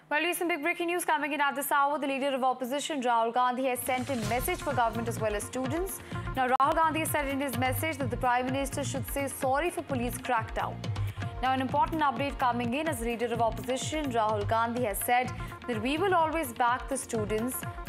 Well, some big breaking news coming in at this hour. The leader of opposition, Rahul Gandhi, has sent a message for government as well as students. Now, Rahul Gandhi has said in his message that the Prime Minister should say sorry for police crackdown. Now, an important update coming in as the leader of opposition, Rahul Gandhi, has said that we will always back the students